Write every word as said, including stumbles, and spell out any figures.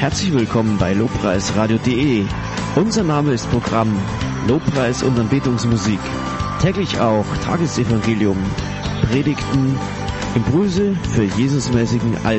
Herzlich willkommen bei lobpreisradio punkt de. Unser Name ist Programm Lobpreis und Anbetungsmusik. Täglich auch Tagesevangelium, Predigten, Impulse für Jesusmäßigen Alltag.